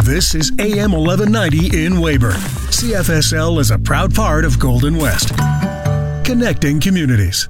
This is AM 1190 in Weyburn. CFSL is a proud part of Golden West. Connecting communities.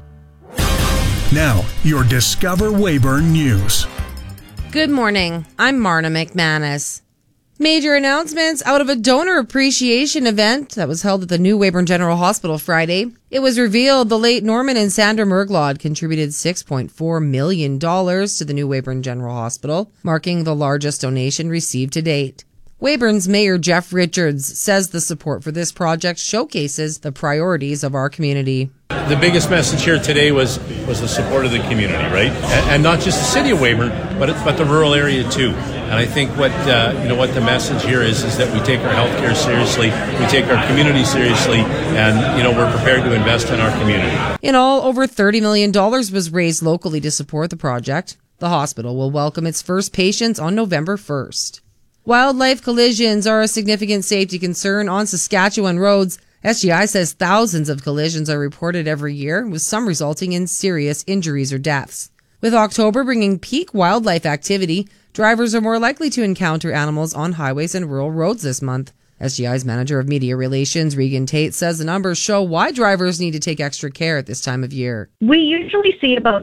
Now, your Discover Weyburn News. Good morning. I'm Marna McManus. Major announcements out of a donor appreciation event that was held at the new Weyburn General Hospital Friday. It was revealed the late Norman and Sandra Merglod contributed $6.4 million to the new Weyburn General Hospital, marking the largest donation received to date. Weyburn's Mayor Jeff Richards says the support for this project showcases the priorities of our community. The biggest message here today was the support of the community, right? And not just the city of Weyburn, but the rural area too. And I think what the message here is that we take our healthcare seriously, we take our community seriously, and we're prepared to invest in our community. In all, over $30 million was raised locally to support the project. The hospital will welcome its first patients on November 1st. Wildlife collisions are a significant safety concern on Saskatchewan roads. SGI says thousands of collisions are reported every year, with some resulting in serious injuries or deaths. With October bringing peak wildlife activity, drivers are more likely to encounter animals on highways and rural roads this month. SGI's Manager of Media Relations, Regan Tate, says the numbers show why drivers need to take extra care at this time of year. We usually see about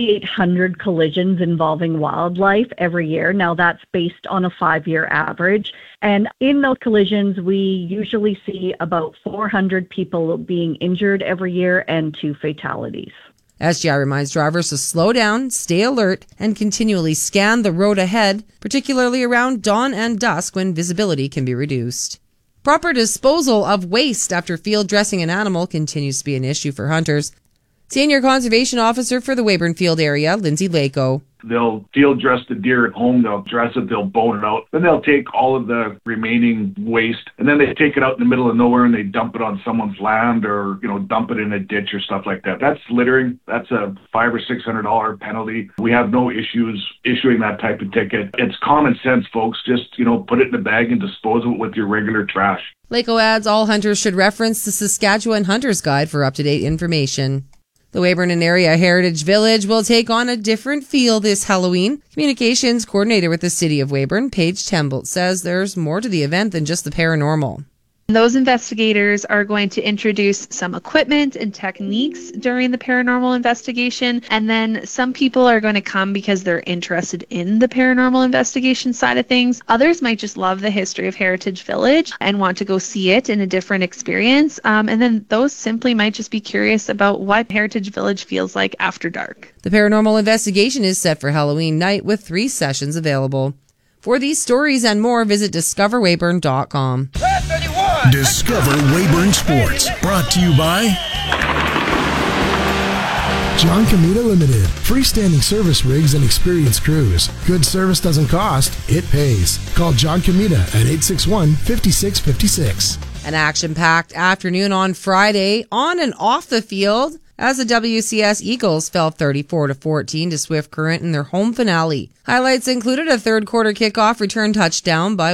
8,800 collisions involving wildlife every year. Now, that's based on a 5-year average. And in those collisions, we usually see about 400 people being injured every year and 2 fatalities. SGI reminds drivers to slow down, stay alert, and continually scan the road ahead, particularly around dawn and dusk when visibility can be reduced. Proper disposal of waste after field dressing an animal continues to be an issue for hunters. Senior Conservation Officer for the Weyburn Field area, Lindsay Lako. They'll field dress the deer at home, they'll dress it, they'll bone it out. Then they'll take all of the remaining waste and then they take it out in the middle of nowhere and they dump it on someone's land or, dump it in a ditch or stuff like that. That's littering. That's a $500 or $600 penalty. We have no issues issuing that type of ticket. It's common sense, folks. Just, put it in a bag and dispose of it with your regular trash. Lako adds all hunters should reference the Saskatchewan Hunter's Guide for up-to-date information. The Weyburn and Area Heritage Village will take on a different feel this Halloween. Communications coordinator with the City of Weyburn, Paige Tembolt, says there's more to the event than just the paranormal. Those investigators are going to introduce some equipment and techniques during the paranormal investigation, and then some people are going to come because they're interested in the paranormal investigation side of things. Others might just love the history of Heritage Village and want to go see it in a different experience, and then those simply might just be curious about what Heritage Village feels like after dark. The paranormal investigation is set for Halloween night with 3 sessions available. For these stories and more, visit discoverweyburn.com. Discover Weyburn Sports. Brought to you by John Comita Limited. Freestanding service rigs and experienced crews. Good service doesn't cost, it pays. Call John Comita at 861-5656. An action-packed afternoon on Friday on and off the field as the WCS Eagles fell 34-14 to Swift Current in their home finale. Highlights included a third-quarter kickoff return touchdown by